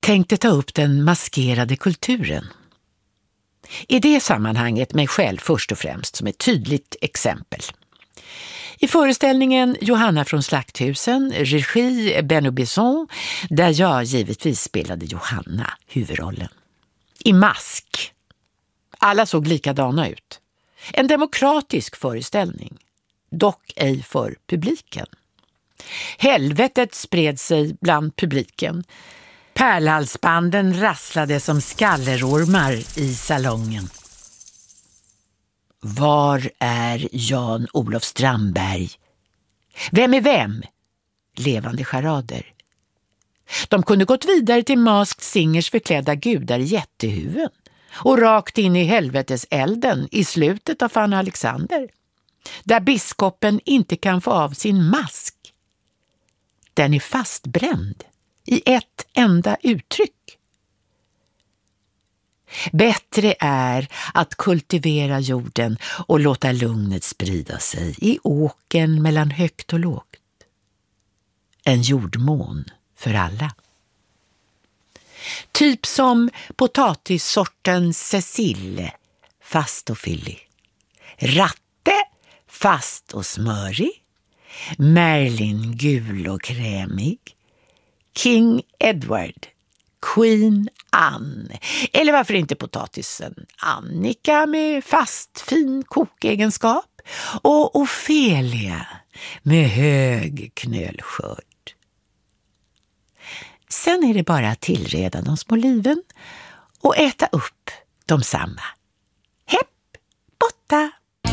tänkte ta upp den maskerade kulturen. I det sammanhanget mig själv först och främst som ett tydligt exempel. I föreställningen Johanna från Slakthusen, regi Benno Besson, där jag givetvis spelade Johanna, huvudrollen. I mask. Alla såg likadana ut. En demokratisk föreställning, dock ej för publiken. Helvetet spred sig bland publiken. Pärlhalsbanden rasslade som skallerormar i salongen. Var är Jan-Olof Strandberg? Vem är vem? Levande charader. De kunde gått vidare till Masked Singers förklädda gudar i jättehuvuden och rakt in i helvetes elden i slutet av Fanny Alexander, där biskopen inte kan få av sin mask. Den är fastbränd i ett enda uttryck. Bättre är att kultivera jorden och låta lugnet sprida sig i åken mellan högt och lågt. En jordmån för alla. Typ som potatissorten Cecile, fast och fyllig. Ratte, fast och smörig. Merlin, gul och krämig. King Edward, Queen Anne, eller varför inte potatisen Annika med fast fin kokegenskap och Ofelia med hög knölskörd. Sen är det bara att tillreda de små liven och äta upp de samma. Hepp, botta!